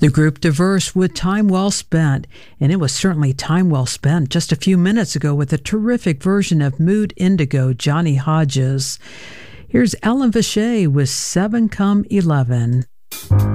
The group Diverse with Time Well Spent, and it was certainly time well spent just a few minutes ago with a terrific version of Mood Indigo, Johnny Hodges. Here's Alan Vachey with 7 Come 11.